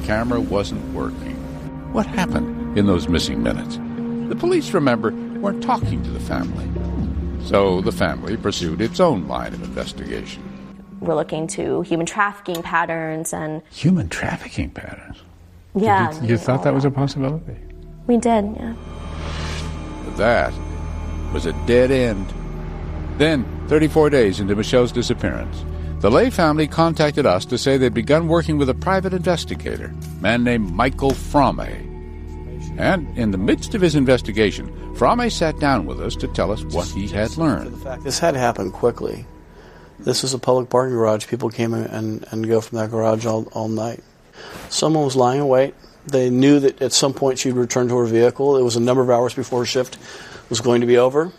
camera wasn't working. What happened in those missing minutes? The police, remember, weren't talking to the family. So the family pursued its own line of investigation. We're looking to human trafficking patterns and... Human trafficking patterns? Yeah. You thought that was a possibility? We did, yeah. But that was a dead end. Then, 34 days into Michelle's disappearance, the Lay family contacted us to say they'd begun working with a private investigator, a man named Michael Frame. And in the midst of his investigation, Frame sat down with us to tell us what he had learned. This had happened quickly. This was a public parking garage. People came in and go from that garage all night. Someone was lying in wait. They knew that at some point she'd return to her vehicle. It was a number of hours before her shift was going to be over.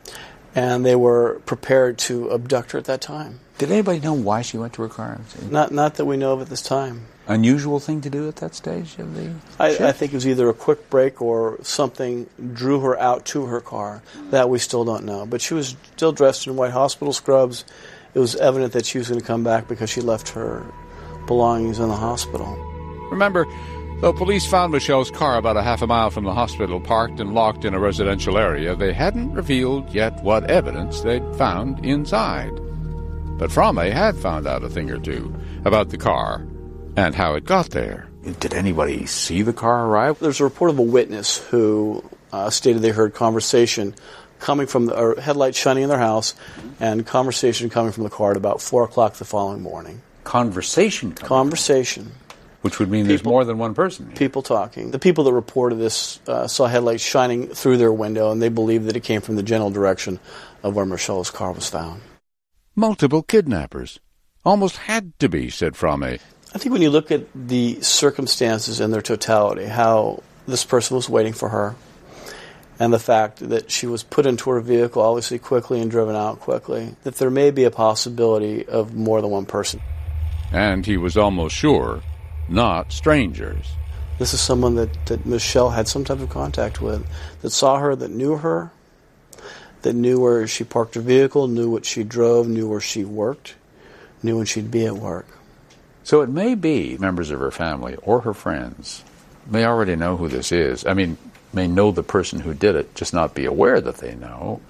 And they were prepared to abduct her at that time. Did anybody know why she went to her car? Not that we know of at this time. Unusual thing to do at that stage of the shift? I think it was either a quick break or something drew her out to her car. That we still don't know. But she was still dressed in white hospital scrubs. It was evident that she was going to come back because she left her belongings in the hospital. Remember, though police found Michelle's car about a half a mile from the hospital, parked and locked in a residential area, they hadn't revealed yet what evidence they'd found inside. But Frame had found out a thing or two about the car and how it got there. Did anybody see the car arrive? There's a report of a witness who stated they heard conversation coming from headlights shining in their house and conversation coming from the car at about 4 o'clock the following morning. Conversation? Conversation. Which would mean there's more than one person. People talking. The people that reported this saw headlights shining through their window, and they believed that it came from the general direction of where Michelle's car was found. Multiple kidnappers. Almost had to be, said Frame. I think when you look at the circumstances in their totality, how this person was waiting for her, and the fact that she was put into her vehicle, obviously quickly, and driven out quickly, that there may be a possibility of more than one person. And he was almost sure not strangers. This is someone that Michelle had some type of contact with, that saw her, that knew her, that knew where she parked her vehicle, knew what she drove, knew where she worked, knew when she'd be at work. So it may be members of her family or her friends may already know who this is. I mean, may know the person who did it, just not be aware that they know.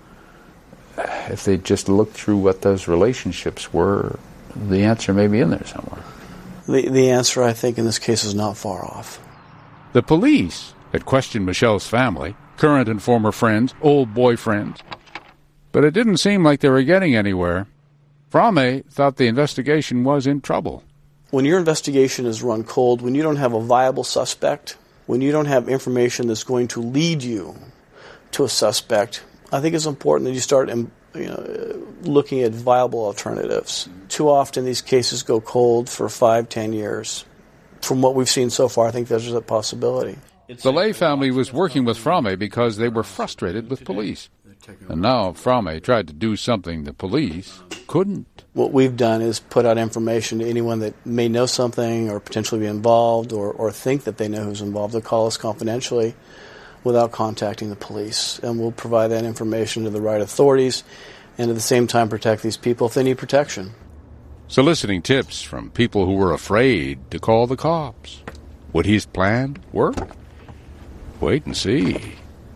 If they just look through what those relationships were, the answer may be in there somewhere. The answer, I think, in this case is not far off. The police had questioned Michelle's family, current and former friends, old boyfriends. But it didn't seem like they were getting anywhere. Frame thought the investigation was in trouble. When your investigation is run cold, when you don't have a viable suspect, when you don't have information that's going to lead you to a suspect, I think it's important that you start looking at viable alternatives. Too often these cases go cold for 5-10 years. From what we've seen so far, I think there's a possibility. The Lay family was working with Frame because they were frustrated with police. And now Frame tried to do something the police couldn't. What we've done is put out information to anyone that may know something or potentially be involved or think that they know who's involved to call us confidentially without contacting the police. And we'll provide that information to the right authorities and at the same time protect these people if they need protection. Soliciting tips from people who were afraid to call the cops. Would his plan work? Wait and see.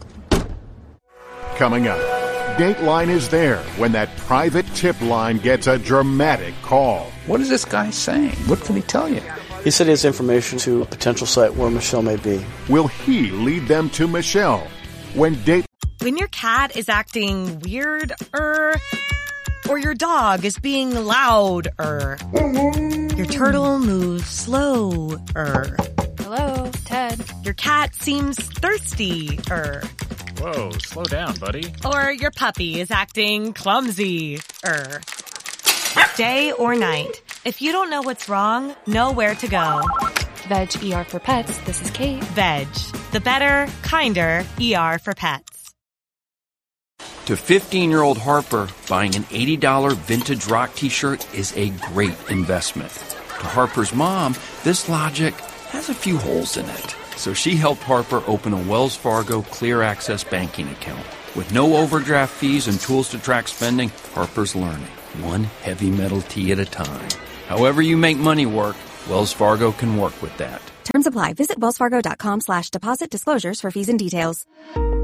Coming up, Dateline is there when that private tip line gets a dramatic call. What is this guy saying? What did he tell you? He said he has information to a potential site where Michelle may be. Will he lead them to Michelle? When your cat is acting weird, or your dog is being loud, your turtle moves slow, Hello, Ted. Your cat seems thirsty, Whoa, slow down, buddy. Or your puppy is acting clumsy, Day or night, if you don't know what's wrong, know where to go. Veg ER for Pets, this is Kate. Veg, the better, kinder ER for pets. To 15-year-old Harper, buying an $80 vintage rock t-shirt is a great investment. To Harper's mom, this logic has a few holes in it. So she helped Harper open a Wells Fargo Clear Access banking account. With no overdraft fees and tools to track spending, Harper's learning, one heavy metal tee at a time. However you make money work, Wells Fargo can work with that. Terms apply. Visit wellsfargo.com/deposit disclosures for fees and details.